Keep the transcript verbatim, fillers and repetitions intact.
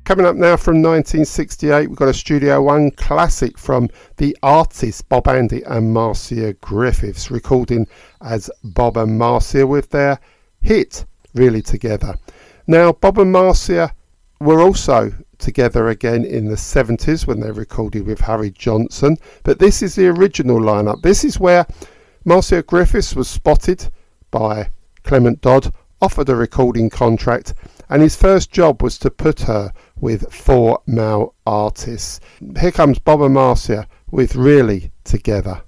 Coming up now from nineteen sixty-eight, we've got a Studio One classic from the artists Bob Andy and Marcia Griffiths, recording as Bob and Marcia with their hit Really Together. Now, Bob and Marcia were also together again in the seventies when they recorded with Harry Johnson, but this is the original lineup. This is where Marcia Griffiths was spotted by Clement Dodd, offered a recording contract, and his first job was to put her with four male artists. Here comes Bob and Marcia with Really Together.